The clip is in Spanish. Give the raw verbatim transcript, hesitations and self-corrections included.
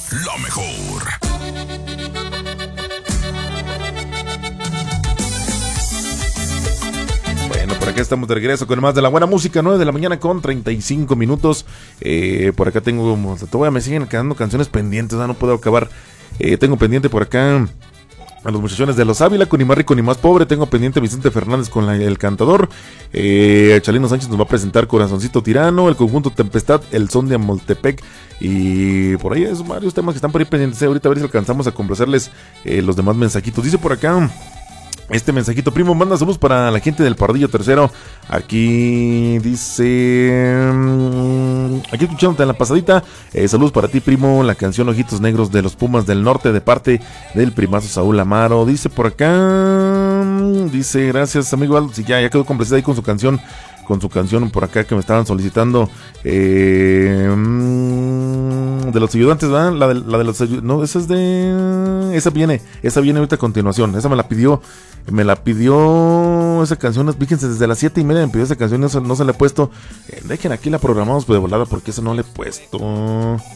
la mejor. Bueno, por acá estamos de regreso con más de la buena música, nueve de la mañana con treinta y cinco minutos. Eh, por acá tengo, todavía me siguen quedando canciones pendientes, no puedo acabar. Eh, tengo pendiente por acá a los muchachones de Los Ávila, con ni más rico ni más pobre. Tengo pendiente a Vicente Fernández con la, El Cantador. eh, Chalino Sánchez nos va a presentar Corazoncito Tirano, el conjunto Tempestad, el son de Amoltepec. Y por ahí es varios temas que están por ahí pendientes. Ahorita a ver si alcanzamos a complacerles eh, los demás mensajitos. Dice por acá este mensajito: primo, manda saludos para la gente del Pardillo Tercero. Aquí dice, aquí escuchándote en la pasadita, eh, saludos para ti, primo, la canción Ojitos Negros de los Pumas del Norte, de parte del primazo Saúl Amaro. Dice por acá, dice, gracias amigo Aldo, si ya, ya quedó complacida ahí con su canción, con su canción por acá que me estaban solicitando, eh, de los ayudantes, ¿verdad? La de, la de los ayudantes, no, esa es de, esa viene, esa viene ahorita a continuación, esa me la pidió, me la pidió esa canción, fíjense, desde las siete y media me pidió esa canción, no se, no se la he puesto. Eh, dejen aquí la programamos de volada porque esa no la he puesto.